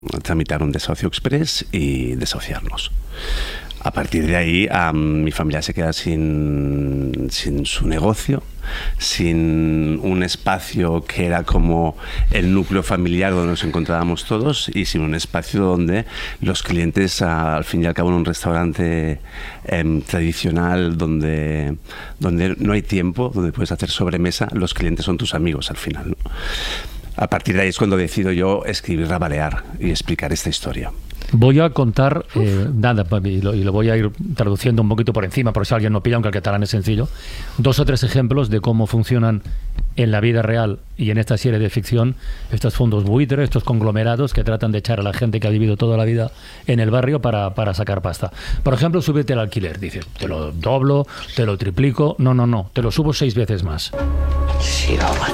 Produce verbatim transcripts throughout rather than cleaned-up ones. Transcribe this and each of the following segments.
tramitar un desahucio express y desahuciarnos. A partir de ahí, um, mi familia se queda sin, sin su negocio, sin un espacio que era como el núcleo familiar donde nos encontrábamos todos y sin un espacio donde los clientes, uh, al fin y al cabo, en un restaurante um, tradicional donde, donde no hay tiempo, donde puedes hacer sobremesa, los clientes son tus amigos al final, ¿no? A partir de ahí es cuando decido yo escribir Rabalear y explicar esta historia. Voy a contar, eh, nada, y lo, y lo voy a ir traduciendo un poquito por encima, por si alguien no pilla, aunque el catalán es sencillo, dos o tres ejemplos de cómo funcionan en la vida real y en esta serie de ficción estos fondos buitre, estos conglomerados que tratan de echar a la gente que ha vivido toda la vida en el barrio para, para sacar pasta. Por ejemplo, súbete el alquiler, dice, te lo doblo, te lo triplico, no, no, no, te lo subo seis veces más. Sí, home.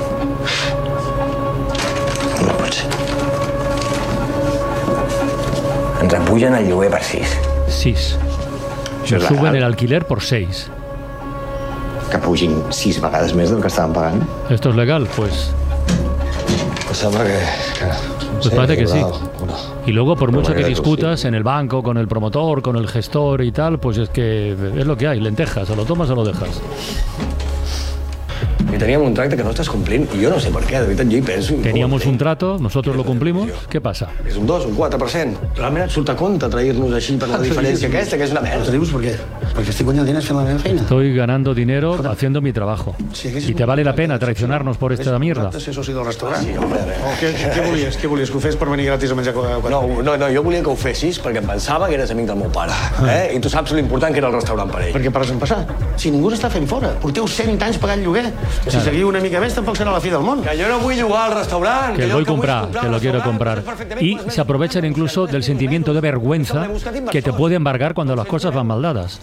No pot ser. Ens apugen el lloguer per sis. Sis. Nos suben el alquiler por seis. Que pugin sis vegades més del que estaven pagant. ¿Esto es legal? Pues... Pues sembla que... que pues sí, parece que sí. Y luego, por mucho que discutas en el banco, con el promotor, con el gestor y tal, pues es que es lo que hay, lentejas, o lo tomas o lo dejas. I teníem un tracte que no estàs complint i jo no sé per què, de veritat, jo hi penso... Teníamos un trato, nosotros lo cumplimos, ¿qué pasa? És un dos, un quatre per cent. Realment et surt a compte trair-nos així per la diferència aquesta, que és una merda. Te dius per què? Perquè estic guanyant diners fent la meva feina. Estoy ganando dinero haciendo mi trabajo. Y te vale la pena traicionarnos por esta mierda. Ser soci del restaurant. Sí, home, a veure. Què, què volies? Què volies? Que ho fes per venir gratis a menjar quatre? No, no, no, jo volia que ho fessis perquè em pensava que eres amic del meu pare. Eh? I tu saps l'important que era el restaurant per ell. Perquè pares en passar. Si ningú s'està fent fora. Porteu cent anys pagant lloguer. Si seguiu una mica més, tampoc serà la fi del món. Que jo no vull jugar al restaurant. Que lo voy a comprar, que lo quiero comprar. Y se aprovechan incluso del sentimiento de vergüenza que te puede embargar cuando las cosas van mal dadas.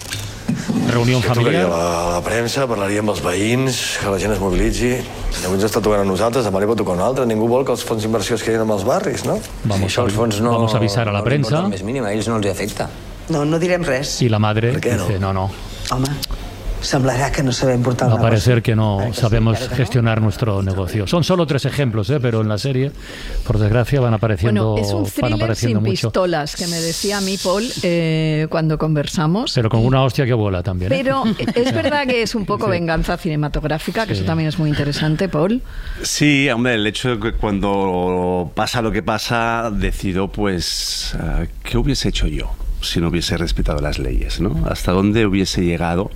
Reunión familiar. A la premsa, parlaria amb els veïns, que la gent es mobilitzi. Si avui ens està tocant a nosaltres, demà li pot tocar a un altre. Ningú vol que els fons d'inversió es quedin amb els barris, no? Vamos, si a, fons no, vamos a avisar a la prensa. No, més mínima, a ells no els afecta. No, no direm res. Y la madre ¿Por qué no? dice, no, no. Home, semblarà que no sabem portar Va el a parecer negoci. que no Eh, que sabemos sí, que no? gestionar nuestro negocio. Son solo tres ejemplos, ¿eh? Pero en la serie, por desgracia, van apareciendo, Bueno, es un van thriller apareciendo sin mucho. pistolas, que me decía a mí Paul eh, cuando conversamos. Pero con una hostia que vuela también. ¿eh? Pero es verdad que es un poco Sí. venganza cinematográfica, que Sí. eso también es muy interesante, Paul. Sí, hombre, el hecho de que cuando pasa lo que pasa, decido, pues, uh, ¿qué hubiese hecho yo si no hubiese respetado las leyes, ¿no? ¿Hasta dónde hubiese llegado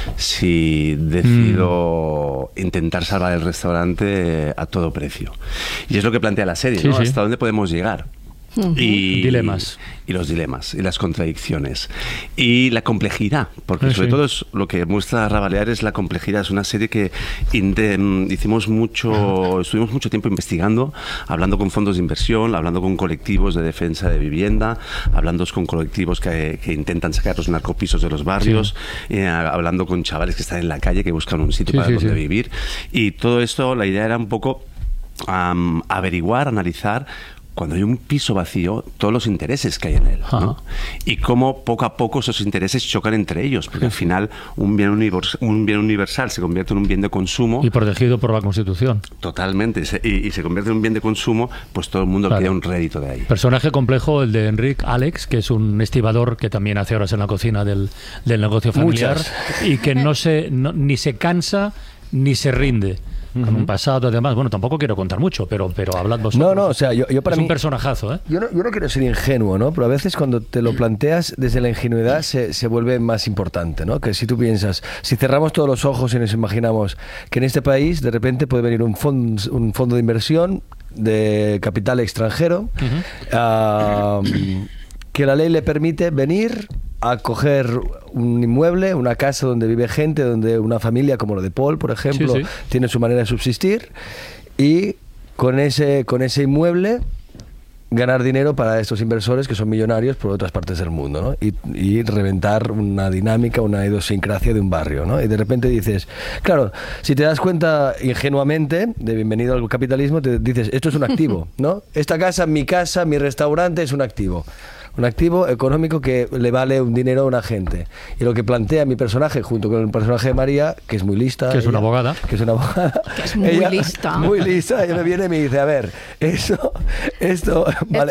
si decido mm. intentar salvar el restaurante a todo precio? Y es lo que plantea la serie, Sí, ¿no? sí. ¿Hasta dónde podemos llegar? Uh-huh. Y, Dilemas. Y los dilemas, y las contradicciones. Y la complejidad, porque Sí, sobre sí. todo es lo que muestra Rabalear es la complejidad. Es una serie que inte- hicimos mucho, estuvimos mucho tiempo investigando, hablando con fondos de inversión, hablando con colectivos de defensa de vivienda, hablando con colectivos que, que intentan sacar los narcopisos de los barrios, sí. eh, hablando con chavales que están en la calle, que buscan un sitio Sí, para sí, donde sí. vivir. Y todo esto, la idea era un poco um, averiguar, analizar cuando hay un piso vacío, todos los intereses que hay en él, ¿no? Y cómo poco a poco esos intereses chocan entre ellos, porque al final un bien, univers- un bien universal se convierte en un bien de consumo. Y protegido por la Constitución. Totalmente, y se, y, y se convierte en un bien de consumo, pues todo el mundo Claro. quiere un rédito de ahí. Personaje complejo el de Enric Alex, que es un estibador que también hace horas en la cocina del, del negocio familiar. Muchas. Y que no se no, ni se cansa ni se rinde. Con un pasado, además, bueno, tampoco quiero contar mucho, pero, pero hablad vosotros. No, no, o sea, yo, yo para es mí... un personajazo, ¿eh? Yo no, yo no quiero ser ingenuo, ¿no? Pero a veces cuando te lo planteas desde la ingenuidad se, se vuelve más importante, ¿no? Que si tú piensas, si cerramos todos los ojos y nos imaginamos que en este país de repente puede venir un, fond, un fondo de inversión de capital extranjero, uh-huh. uh, que la ley le permite venir a coger un inmueble, una casa donde vive gente, donde una familia como lo de Paul, por ejemplo, Sí, sí. tiene su manera de subsistir, y con ese, con ese inmueble ganar dinero para estos inversores que son millonarios por otras partes del mundo, ¿no? Y, y reventar una dinámica, una idiosincrasia de un barrio, ¿no? Y de repente dices, claro, si te das cuenta ingenuamente de bienvenido al capitalismo, te dices, esto es un activo, ¿no? Esta casa, mi casa, mi restaurante es un activo. un activo económico que le vale un dinero a una gente. Y lo que plantea mi personaje, junto con el personaje de María, que es muy lista. Que es ella, una abogada. Que es una abogada. Que es muy ella, lista. Muy lista. Ella me viene y me dice, a ver, eso, esto... Vale,